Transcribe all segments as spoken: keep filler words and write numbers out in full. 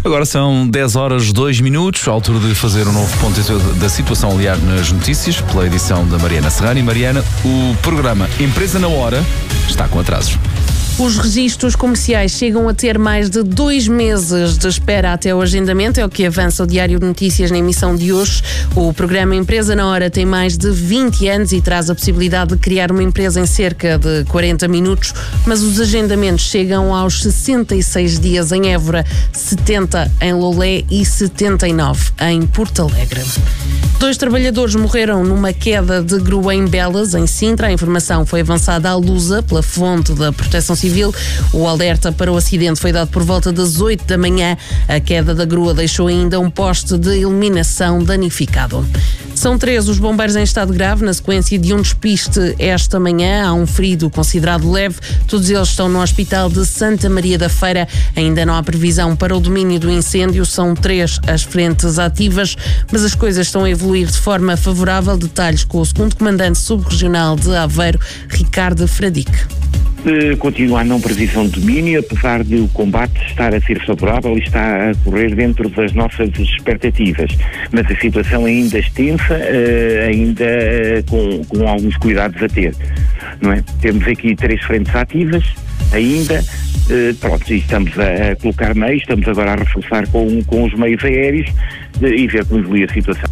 Agora são dez horas, dois minutos, à altura de fazer um novo ponto da situação, aliás, nas notícias, pela edição da Mariana Serrano. E Mariana, o programa Empresa na Hora está com atrasos. Os registros comerciais chegam a ter mais de dois meses de espera até o agendamento, é o que avança o Diário de Notícias na emissão de hoje. O programa Empresa na Hora tem mais de vinte anos e traz a possibilidade de criar uma empresa em cerca de quarenta minutos, mas os agendamentos chegam aos sessenta e seis dias em Évora, setenta em Lolé e setenta e nove em Porto Alegre. Dois trabalhadores morreram numa queda de grua em Belas, em Sintra. A informação foi avançada à Lusa pela fonte da Proteção Civil. O alerta para o acidente foi dado por volta das oito da manhã. A queda da grua deixou ainda um poste de iluminação danificado. São três os bombeiros em estado grave na sequência de um despiste esta manhã. Há um ferido considerado leve. Todos eles estão no Hospital de Santa Maria da Feira. Ainda não há previsão para o domínio do incêndio. São três as frentes ativas, mas as coisas estão a evoluir de forma favorável. Detalhes com o segundo comandante subregional de Aveiro, Ricardo Fradique. Continua a não previsão de domínio, apesar de o combate estar a ser favorável e está a correr dentro das nossas expectativas. Mas a situação ainda extensa, ainda com, com alguns cuidados a ter. Não é? Temos aqui três frentes ativas, ainda, pronto, e estamos a, a colocar meios, estamos agora a reforçar com, com os meios aéreos e ver como evolui a situação.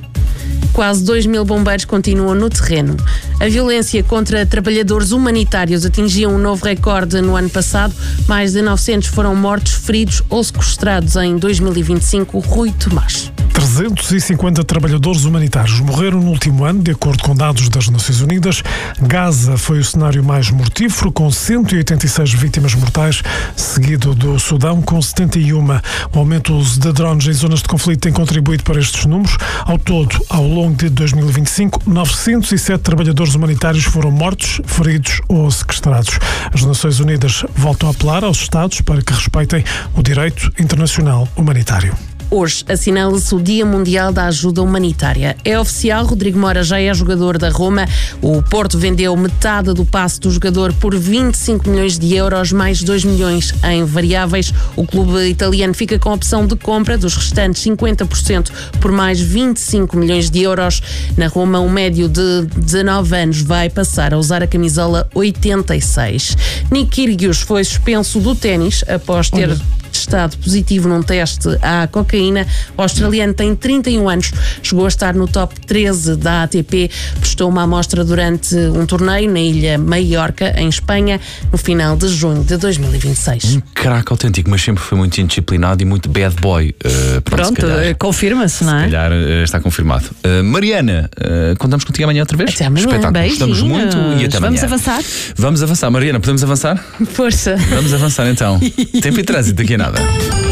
Quase dois mil bombeiros continuam no terreno. A violência contra trabalhadores humanitários atingiu um novo recorde no ano passado. Mais de novecentos foram mortos, feridos ou sequestrados em dois mil e vinte e cinco. Rui Tomás. trezentos e cinquenta trabalhadores humanitários morreram no último ano, de acordo com dados das Nações Unidas. Gaza foi o cenário mais mortífero, com cento e oitenta e seis vítimas mortais, seguido do Sudão, com setenta e um. O aumento do uso de drones em zonas de conflito tem contribuído para estes números. Ao todo, ao longo de dois mil e vinte e cinco, novecentos e sete trabalhadores humanitários foram mortos, feridos ou sequestrados. As Nações Unidas voltam a apelar aos Estados para que respeitem o direito internacional humanitário. Hoje assinala-se o Dia Mundial da Ajuda Humanitária. É oficial, Rodrigo Mora já é jogador da Roma. O Porto vendeu metade do passe do jogador por vinte e cinco milhões de euros, mais dois milhões em variáveis. O clube italiano fica com a opção de compra dos restantes cinquenta por cento por mais vinte e cinco milhões de euros. Na Roma, um médio de dezanove anos vai passar a usar a camisola oitenta e seis. Nick Kyrgios foi suspenso do ténis após ter... Olha. Estado positivo num teste à cocaína. O australiano tem trinta e um anos, chegou a estar no top treze da A T P, prestou uma amostra durante um torneio na ilha Maiorca, em Espanha, no final de junho de dois mil e vinte e seis. Um craque autêntico, mas sempre foi muito indisciplinado e muito bad boy. Uh, pronto, pronto confirma-se, não é? Se calhar uh, está confirmado. Uh, Mariana, uh, contamos contigo amanhã outra vez? Até amanhã, espetáculo. Gostamos muito e até amanhã. Vamos avançar? Vamos avançar. Mariana, podemos avançar? Força. Vamos avançar então. Tempo e trânsito daqui a nada.